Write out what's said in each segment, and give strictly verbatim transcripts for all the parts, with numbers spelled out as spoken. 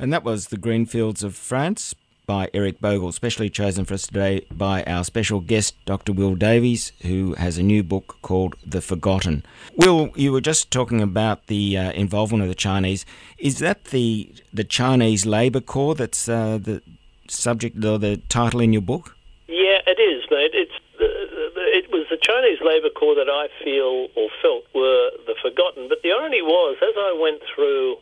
And that was The Greenfields of France by Eric Bogle, specially chosen for us today by our special guest, Doctor Will Davies, who has a new book called The Forgotten. Will, you were just talking about the uh, involvement of the Chinese. Is that the the Chinese Labour Corps that's uh, the subject or the title in your book? Yeah, it is, mate. It's the, the, it was the Chinese Labour Corps that I feel or felt were the forgotten. But the irony was, as I went through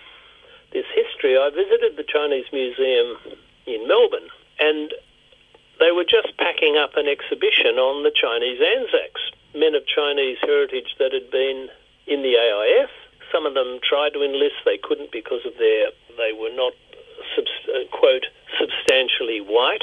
this history, I visited the Chinese Museum in Melbourne, and they were just packing up an exhibition on the Chinese Anzacs, men of Chinese heritage that had been in the A I F. Some of them tried to enlist, they couldn't because of their, they were not, subs- uh, quote, substantially white,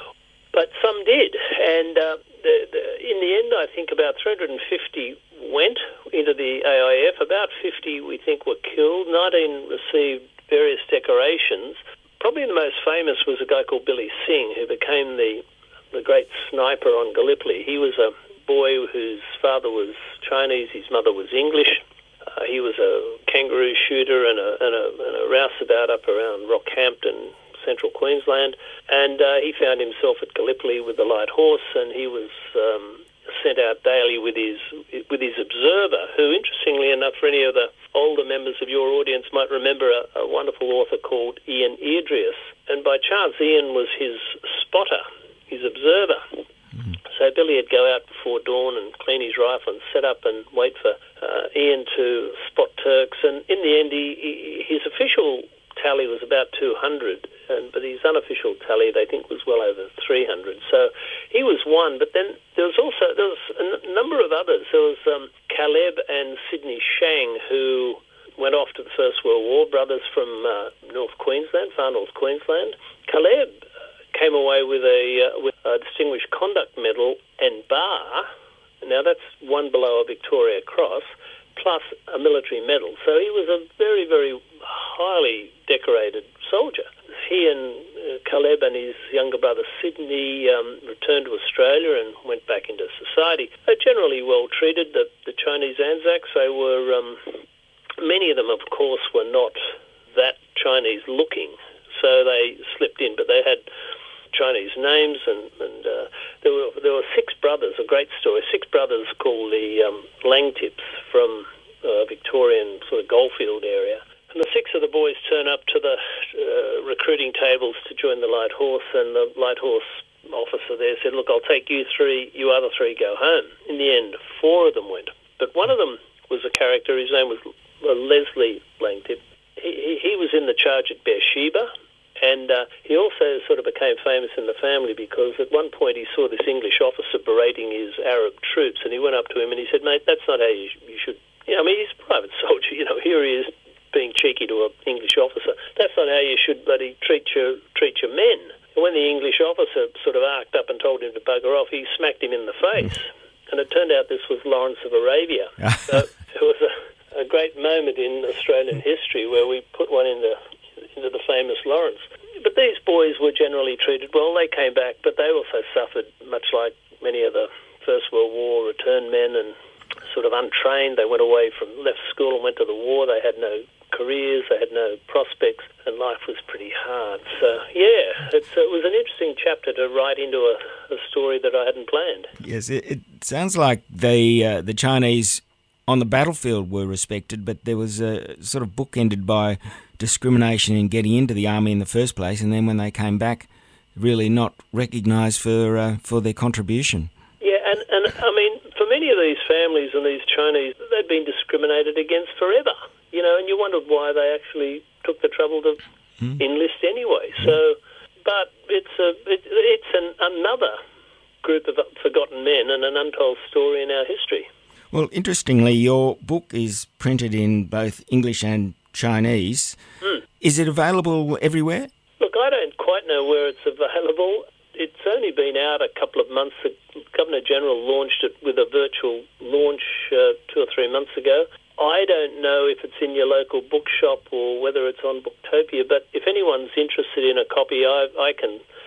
but some did. And uh, the, the, in the end, I think about three hundred fifty went into the A I F, about fifty, we think, were killed, nineteen received various decorations. Probably the most famous was a guy called Billy Singh, who became the the great sniper on Gallipoli. He was a boy whose father was Chinese, his mother was English. Uh, he was a kangaroo shooter and a, and a, and a rouseabout up around Rockhampton, central Queensland. And uh, he found himself at Gallipoli with the light horse, and he was um, sent out daily with his with his observer, who, interestingly enough, for any of the older members of your audience might remember a, a wonderful author called Ian Eardrius. And by chance, Ian was his spotter, his observer. Mm. So Billy would go out before dawn and clean his rifle and set up and wait for uh, Ian to spot Turks. And in the end, he, he, his official tally was about two hundred, and, but his unofficial tally, they think, was well over three hundred. So he was one, but then there was also there was a n- number of others. There was um, Caleb and Sidney Shang, who went off to the First World War, brothers from uh, North Queensland, far North Queensland. Caleb came away with a, uh, with a Distinguished Conduct Medal and bar. Now that's one below a Victoria Cross, plus a military medal. So he was a very, very highly decorated soldier. He and uh, Caleb and his younger brother Sidney um, returned to Australia and went back into society. They're generally well treated. The, the Chinese Anzacs, they were, um, many of them, of course, were not that Chinese looking, so they slipped in, but they had Chinese names, and, and uh, there were there were six brothers, a great story, six brothers called the um, Langtips from uh, Victorian sort of Goldfield area. And the six of the boys turn up to the uh, recruiting tables to join the Light Horse, and the Light Horse officer there said, look, I'll take you three, you other three go home. In the end, four of them went. But one of them was a character, his name was uh, Leslie Langtip. He, he was in the charge at Beersheba, and uh, he also sort of became famous in the family because at one point he saw this English officer berating his Arab troops, and he went up to him and he said, mate, that's not how you, you should... You know, I mean, he's a private soldier, you know, here he is being cheeky to an English officer. That's not how you should bloody treat your treat your men. And when the English officer sort of arced up and told him to bugger off, he smacked him in the face. And it turned out this was Lawrence of Arabia. So it was a, a great moment in Australian history where we put one in the, into the famous Lawrence. But these boys were generally treated well. They came back, but they also suffered, much like many of the First World War returned men, and sort of untrained. They went away from, left school and went to the war. They had no careers, they had no prospects, and life was pretty hard. So, yeah, it's, it was an interesting chapter to write into a, a story that I hadn't planned. Yes, it, it sounds like the uh, the Chinese on the battlefield were respected, but there was a sort of bookended by discrimination in getting into the army in the first place, and then when they came back, really not recognised for uh, for their contribution. Yeah, and, and I mean, for many of these families and these Chinese, they'd been discriminated against forever. You know, and you wondered why they actually took the trouble to mm. enlist anyway. So, but it's a it, it's an, another group of forgotten men and an untold story in our history. Well, interestingly, your book is printed in both English and Chinese. Mm. Is it available everywhere? Look, I don't quite know where it's available. It's only been out a couple of months. The Governor-General launched it with a virtual launch uh, two or three months ago. I don't know if it's in your local bookshop or whether it's on Booktopia, but if anyone's interested in a copy, I, I can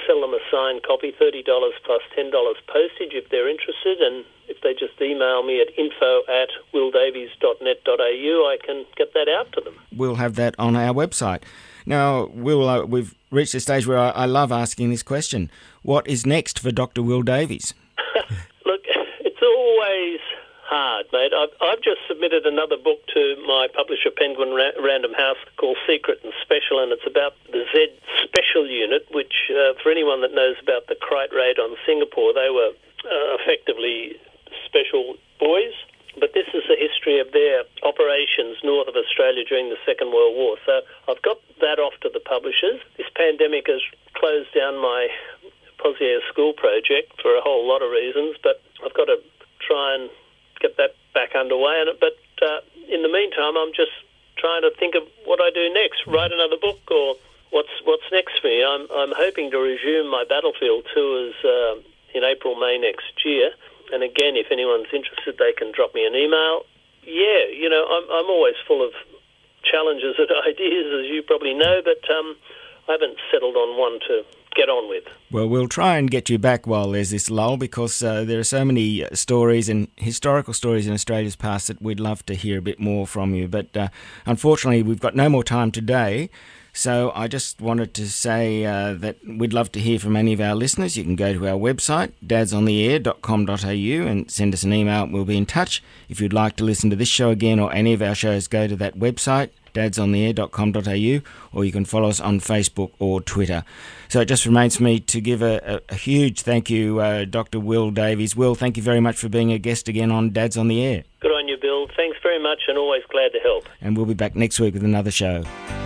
sell them a signed copy, thirty dollars plus ten dollars postage if they're interested, and if they just email me at info at will davies dot net dot a u, I can get that out to them. We'll have that on our website. Now, Will, uh, we've reached the stage where I, I love asking this question. What is next for Doctor Will Davies? Look, it's always hard, mate. I've, I've just submitted another book to my publisher, Penguin Ra- Random House, called Secret and Special, and it's about the Z Special Unit, which, uh, for anyone that knows about the Kite raid on Singapore, they were uh, effectively special boys. But this is the history of their operations north of Australia during the Second World War. So I've got that off to the publishers. This pandemic has closed down my Pozier School project for a whole lot of reasons, but I've got to try and get that back underway. But uh, in the meantime, I'm just trying to think of what I do next, write another book, or what's what's next for me. I'm, I'm hoping to resume my battlefield tours uh, in April, May next year. And again, if anyone's interested, they can drop me an email. Yeah, you know, I'm I'm always full of challenges and ideas, as you probably know, but um, I haven't settled on one to get on with. Well, we'll try and get you back while there's this lull, because uh, there are so many stories and historical stories in Australia's past that we'd love to hear a bit more from you. But uh, unfortunately, we've got no more time today. So I just wanted to say uh, that we'd love to hear from any of our listeners. You can go to our website, dads on the air dot com dot a u, and send us an email. We'll be in touch. If you'd like to listen to this show again or any of our shows, go to that website, dads on the air dot com dot a u, or you can follow us on Facebook or Twitter. So it just remains for me to give a, a, a huge thank you, uh, Doctor Will Davies. Will, thank you very much for being a guest again on Dads on the Air. Good on you, Bill. Thanks very much, and always glad to help. And we'll be back next week with another show.